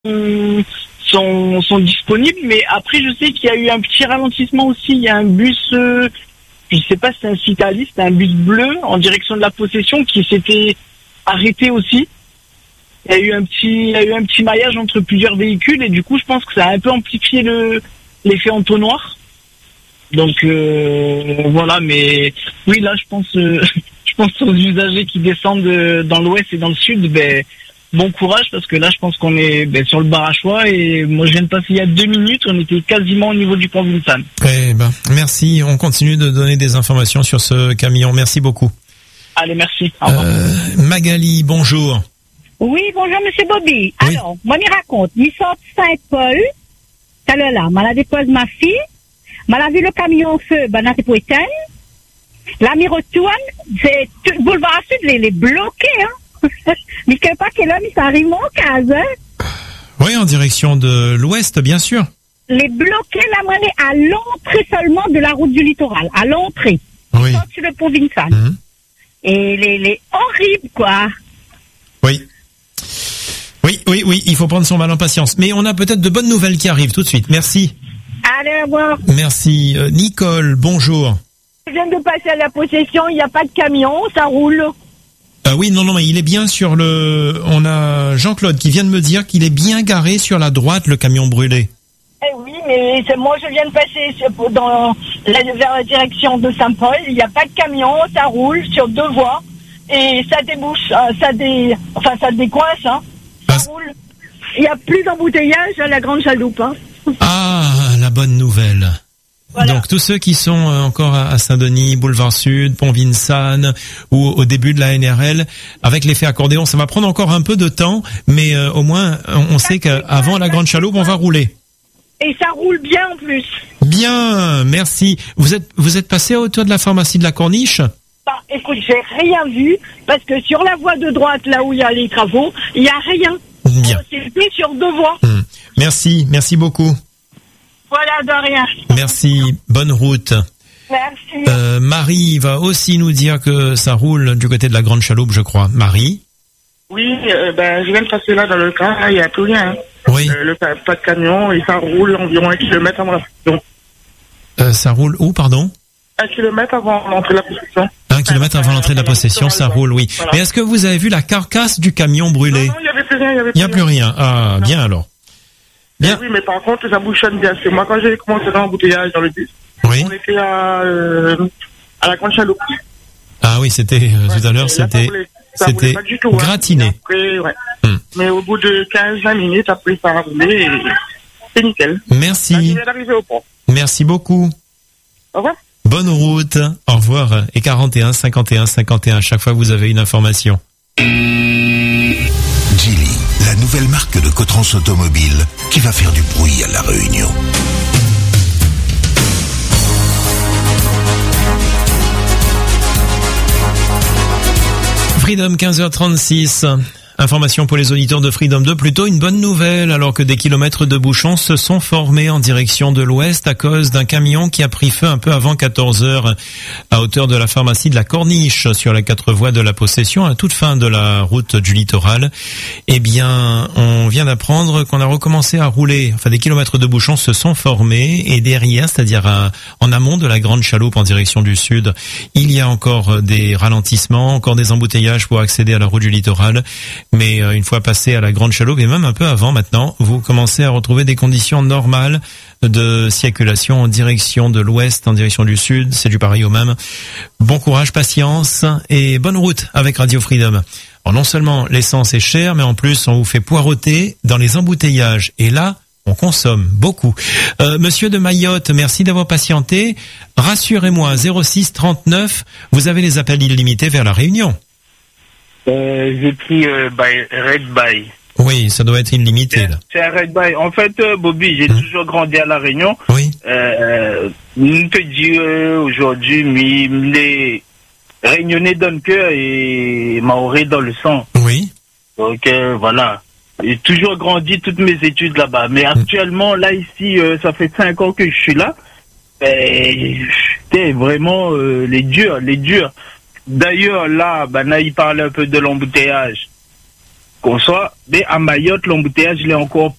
sont disponibles, mais après je sais qu'il y a eu un petit ralentissement aussi. Il y a un bus, je sais pas si c'est un Citalis, c'est un bus bleu en direction de la Possession qui s'était arrêté aussi. Il y a eu un petit maillage entre plusieurs véhicules et du coup je pense que ça a un peu amplifié l'effet entonnoir. Donc voilà, mais oui là je pense aux usagers qui descendent dans l'ouest et dans le sud, bon courage parce que là je pense qu'on est sur le Barachois et moi je viens de passer il y a 2 minutes, on était quasiment au niveau du pont Vincent. Merci, on continue de donner des informations sur ce camion, merci beaucoup. Allez, merci. Au revoir. Magali, bonjour. Oui, bonjour monsieur Bobby. Oui. Alors, moi je raconte, je sors de Saint-Paul, tout à l'heure là, je dépose ma fille, je vu le camion au feu, c'est pour éteindre, là je retourne, c'est tout le boulevard sud, il est bloqué, hein. Mais je ne sais pas quelle heure, mais ça arrive en case, hein. Oui, en direction de l'ouest, bien sûr. Les bloqués, là, moi, à l'entrée seulement de la route du littoral, à l'entrée. Oui. Sur le pont Vincent. Et les horribles, quoi. Oui. Oui, il faut prendre son mal en patience. Mais on a peut-être de bonnes nouvelles qui arrivent tout de suite. Merci. Allez, au revoir. Merci. Nicole, bonjour. Je viens de passer à la Possession, il n'y a pas de camion, ça roule. Oui, non, mais il est bien sur on a Jean-Claude qui vient de me dire qu'il est bien garé sur la droite, le camion brûlé. Eh oui, mais moi je viens de passer vers la direction de Saint-Paul, il n'y a pas de camion, ça roule sur 2 voies et ça débouche, ça décoince, hein. Ça roule. Il n'y a plus d'embouteillage à la Grande Chaloupe, hein. Ah, la bonne nouvelle. Voilà. Donc tous ceux qui sont encore à Saint-Denis, Boulevard Sud, Pont-Vincent ou au début de la NRL, avec l'effet accordéon, ça va prendre encore un peu de temps, mais au moins on sait qu'avant la Grande Chaloupe, on va rouler. Et ça roule bien en plus. Bien, merci. Vous êtes passé à hauteur de la pharmacie de la Corniche ? Écoute, j'ai rien vu, parce que sur la voie de droite, là où il y a les travaux, il n'y a rien. Bien. C'est plus sur 2 voies. Merci beaucoup. Voilà, de rien. Merci, bonne route. Merci. Marie va aussi nous dire que ça roule du côté de la Grande Chaloupe, je crois. Marie ? Oui, je viens de passer là dans le cas, il n'y a plus rien. Oui. Pas de camion et ça roule environ 1 kilomètre avant la possession. Ça roule où, pardon ? 1 kilomètre avant l'entrée de la possession. 1 kilomètre avant l'entrée de la possession, ça roule, oui. Voilà. Mais est-ce que vous avez vu la carcasse du camion brûlé ? Non, il n'y avait plus rien. Il n'y a plus rien. Ah, non. Bien alors. Bien. Oui, mais par contre, ça bouchonne bien. C'est moi, quand j'ai commencé dans l'embouteillage dans le bus, on était à la Grande Chaloupe. Ah oui, c'était tout à l'heure, c'était gratiné. Après, mais au bout de 15-20 minutes, après, ça a roulé et c'est nickel. Merci. Là, je viens d'arriver au pont. Merci beaucoup. Au revoir. Bonne route. Au revoir. Et 41 51 51. Chaque fois, vous avez une information. Geely, la nouvelle marque de Cotrans Automobile qui va faire du bruit à La Réunion. Freedom 15h36. Information pour les auditeurs de Freedom 2, plutôt une bonne nouvelle, alors que des kilomètres de bouchons se sont formés en direction de l'ouest à cause d'un camion qui a pris feu un peu avant 14h à hauteur de la pharmacie de la Corniche sur les 4 voies de la Possession à toute fin de la route du littoral. Eh bien, on vient d'apprendre qu'on a recommencé à rouler, enfin des kilomètres de bouchons se sont formés et derrière, c'est-à-dire en amont de la Grande Chaloupe en direction du sud, il y a encore des ralentissements, encore des embouteillages pour accéder à la route du littoral. Mais une fois passé à la Grande Chaloupe et même un peu avant maintenant, vous commencez à retrouver des conditions normales de circulation en direction de l'ouest, en direction du sud. C'est du pareil au même. Bon courage, patience et bonne route avec Radio Freedom. Alors non seulement l'essence est chère, mais en plus on vous fait poireauter dans les embouteillages. Et là, on consomme beaucoup. Monsieur de Mayotte, merci d'avoir patienté. Rassurez-moi, 06 39, vous avez les appels illimités vers la Réunion. J'ai pris Red Buy. Oui, ça doit être illimité, là. C'est un Red Buy. En fait, Bobby, j'ai toujours grandi à La Réunion. Oui. Nous te dis aujourd'hui, les Réunionnais donnent cœur et Maoré dans le sang. Oui. Donc, voilà. J'ai toujours grandi toutes mes études là-bas. Mais actuellement, là, ici, ça fait 5 ans que je suis là. C'était vraiment les durs. D'ailleurs, là, il parlait un peu de l'embouteillage. qu'on soit. Mais à Mayotte, l'embouteillage, il est encore